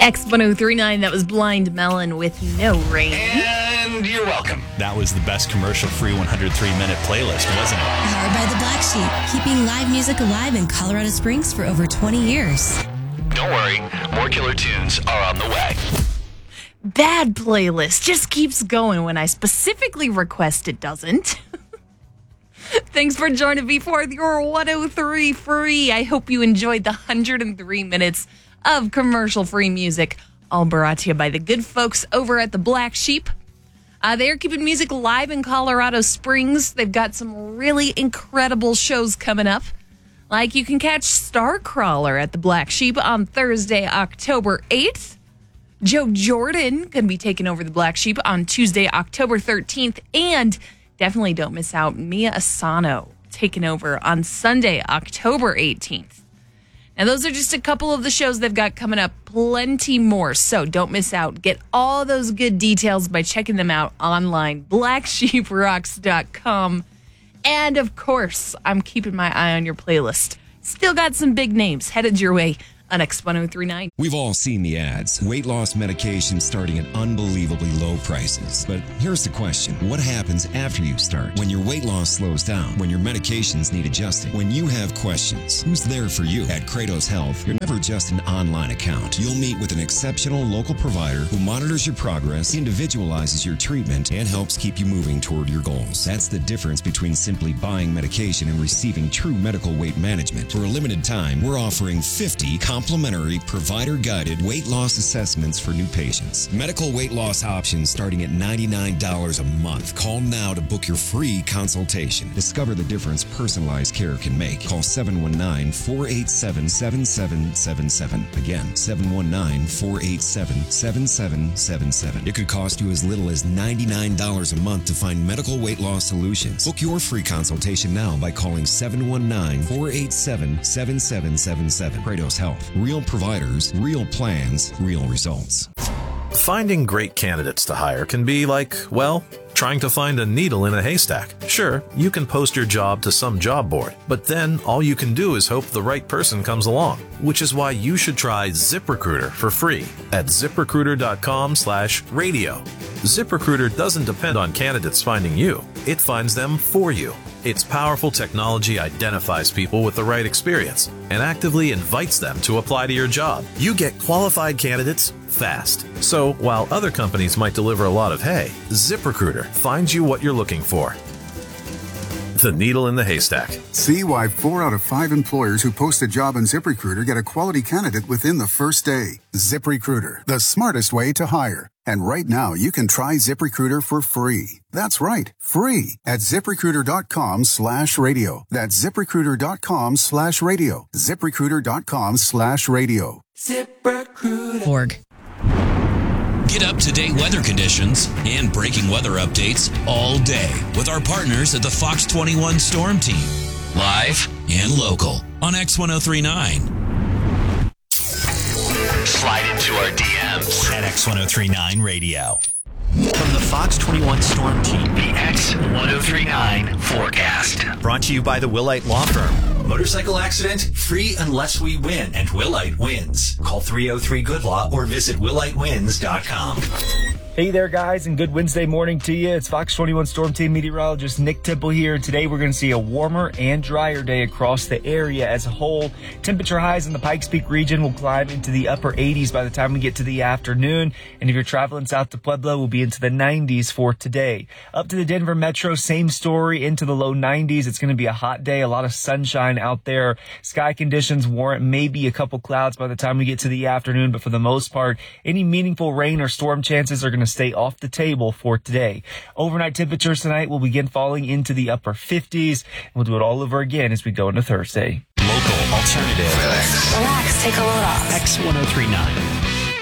X1039, that was Blind Melon with No Rain. And you're welcome. That was the best commercial-free 103-minute playlist, wasn't it? Powered by the Black Sheep, keeping live music alive in Colorado Springs for over 20 years. Don't worry, more killer tunes are on the way. Bad playlist just keeps going when I specifically request it doesn't. Thanks for joining me for your 103 free. I hope you enjoyed the 103 minutes of commercial-free music, all brought to you by the good folks over at the Black Sheep. They're keeping music alive in Colorado Springs. They've got some really incredible shows coming up. Like you can catch Starcrawler at the Black Sheep on Thursday, October 8th. Joe Jordan going to be taking over the Black Sheep on Tuesday, October 13th. And definitely don't miss out Mia Asano taking over on Sunday, October 18th. Now, those are just a couple of the shows they've got coming up. Plenty more, so don't miss out. Get all those good details by checking them out online, blacksheeprocks.com. And, of course, I'm keeping my eye on your playlist. Still got some big names headed your way on X1039. We've all seen the ads. Weight loss medication starting at unbelievably low prices. But here's the question. What happens after you start? When your weight loss slows down? When your medications need adjusting? When you have questions? Who's there for you? At Kratos Health, you're never just an online account. You'll meet with an exceptional local provider who monitors your progress, individualizes your treatment, and helps keep you moving toward your goals. That's the difference between simply buying medication and receiving true medical weight management. For a limited time, we're offering 50 complimentary provider-guided weight loss assessments for new patients. Medical weight loss options starting at $99 a month. Call now to book your free consultation. Discover the difference personalized care can make. Call 719-487-7777. Again, 719-487-7777. It could cost you as little as $99 a month to find medical weight loss solutions. Book your free consultation now by calling 719-487-7777. Kratos Health. Real providers, real plans, real results. Finding great candidates to hire can be like, well, trying to find a needle in a haystack. Sure, you can post your job to some job board, but then all you can do is hope the right person comes along, which is why you should try ZipRecruiter for free at ZipRecruiter.com/radio. ZipRecruiter doesn't depend on candidates finding you. It finds them for you. Its powerful technology identifies people with the right experience and actively invites them to apply to your job. You get qualified candidates fast. So while other companies might deliver a lot of hay, ZipRecruiter finds you what you're looking for. The needle in the haystack. See why 4 out of 5 employers who post a job on ZipRecruiter get a quality candidate within the first day. ZipRecruiter, the smartest way to hire. And right now, you can try ZipRecruiter for free. That's right, free at ZipRecruiter.com/radio. That's ZipRecruiter.com/radio. ZipRecruiter.com/radio. ZipRecruiter.org. Get up-to-date weather conditions and breaking weather updates all day with our partners at the Fox 21 Storm Team. Live and local on X1039. Slide into our DMs At X1039 Radio. From the Fox 21 Storm Team, the X1039 forecast. brought to you by the Willite Law Firm. Motorcycle accident? Free unless we win, and Willite wins. Call 303-GOOD-LAW or visit willitewins.com. Hey there, guys, and good Wednesday morning to you. It's Fox 21 Storm Team meteorologist Nick Temple here. Today, we're going to see a warmer and drier day across the area as a whole. Temperature highs in the Pikes Peak region will climb into the upper 80s by the time we get to the afternoon. And if you're traveling south to Pueblo, we'll be into the 90s for today. Up to the Denver metro, same story, into the low 90s. It's going to be a hot day, a lot of sunshine out there. Sky conditions warrant maybe a couple clouds by the time we get to the afternoon, but for the most part, any meaningful rain or storm chances are going to stay off the table for today. Overnight temperatures tonight will begin falling into the upper 50s. We'll do it all over again as we go into Thursday. Local, alternative. Relax, take a load off. X1039.